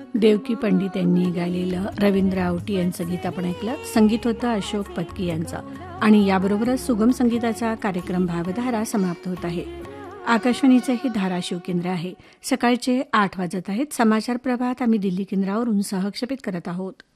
देवकी पंडित यांनी गायलेलं रवींद्र आवटी यांचं गीत आपण ऐकलं. संगीत होतं अशोक पत्की यांचं. आणि याबरोबरच सुगम संगीताचा कार्यक्रम भावधारा समाप्त होत आहे. आकाशवाणीचं हे धाराशिव केंद्र आहे. सकाळचे 8 वाजत आहेत. समाचार प्रभात आम्ही दिल्ली केंद्रावरून सहक्षेपित करत आहोत.